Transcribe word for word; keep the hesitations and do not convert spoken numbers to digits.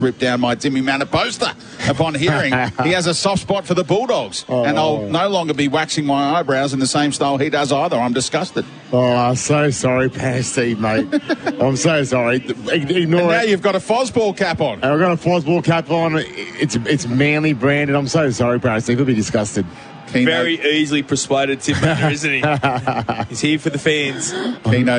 ripped down my Timmy Manor poster upon hearing he has a soft spot for the Bulldogs. Oh, and I'll no longer be waxing my eyebrows in the same style he does either. I'm disgusted. Oh, I'm so sorry, Pasty, mate. I'm so sorry. Ignore and it. Now you've got a Fosball cap on. I've got a Fosball cap on. It's it's Manly branded. I'm so sorry, Pasty. He'll be disgusted. Keno. Very easily persuaded Tim Manor, isn't he? He's here for the fans. Keno